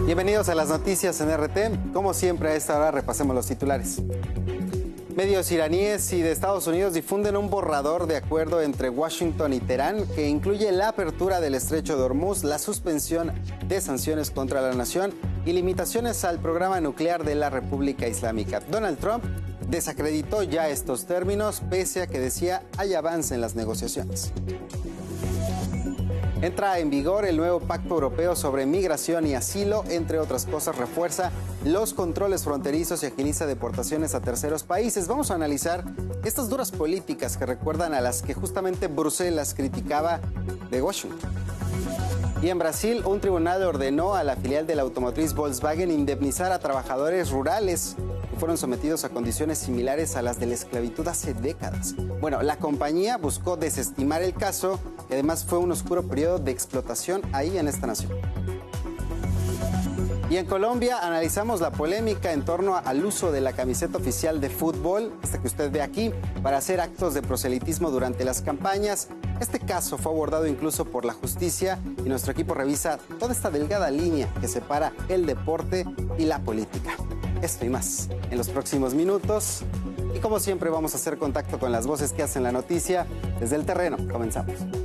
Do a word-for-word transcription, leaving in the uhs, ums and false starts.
Bienvenidos a las noticias en R T. Como siempre, a esta hora repasemos los titulares. Medios iraníes y de Estados Unidos difunden un borrador de acuerdo entre Washington y Teherán que incluye la apertura del estrecho de Hormuz, la suspensión de sanciones contra la nación y limitaciones al programa nuclear de la República Islámica. Donald Trump desacreditó ya estos términos, pese a que decía hay avance en las negociaciones. Entra en vigor el nuevo Pacto Europeo sobre Migración y Asilo, entre otras cosas, refuerza los controles fronterizos y agiliza deportaciones a terceros países. Vamos a analizar estas duras políticas que recuerdan a las que justamente Bruselas criticaba de Washington. Y en Brasil, un tribunal ordenó a la filial de la automotriz Volkswagen indemnizar a trabajadores rurales que fueron sometidos a condiciones similares a las de la esclavitud hace décadas. Bueno, la compañía buscó desestimar el caso, que además fue un oscuro periodo de explotación ahí en esta nación. Y en Colombia analizamos la polémica en torno al uso de la camiseta oficial de fútbol, esta que usted ve aquí, para hacer actos de proselitismo durante las campañas. Este caso fue abordado incluso por la justicia y nuestro equipo revisa toda esta delgada línea que separa el deporte y la política. Esto y más en los próximos minutos. Y como siempre vamos a hacer contacto con las voces que hacen la noticia desde el terreno. Comenzamos.